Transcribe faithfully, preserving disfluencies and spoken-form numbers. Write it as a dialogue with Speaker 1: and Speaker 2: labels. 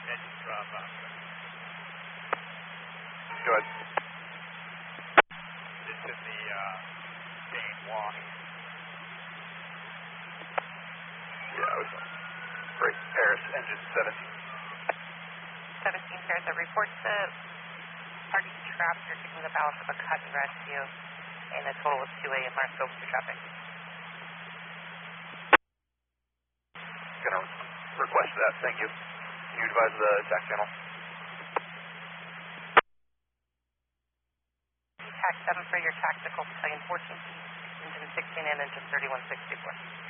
Speaker 1: Engine drop off.
Speaker 2: Go ahead.
Speaker 1: It's in the uh, main wash.
Speaker 2: Yeah, I was right. Paris, engine seventeen.
Speaker 3: seventeen Paris, I report to party trapped. You're taking the balance of a cut and rescue, and the total was two A M R scope for traffic.
Speaker 2: Gonna request that. Thank you. Can you advise the attack channel?
Speaker 3: Tac seven for your tactical, plane fourteen, engine sixteen and engine thirty-one sixty-four.